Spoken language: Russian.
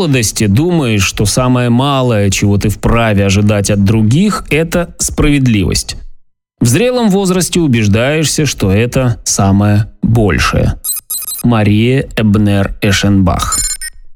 молодости думаешь, что самое малое, чего ты вправе ожидать от других, это справедливость. В зрелом возрасте убеждаешься, что это самое большее. Мария Эбнер Эшенбах.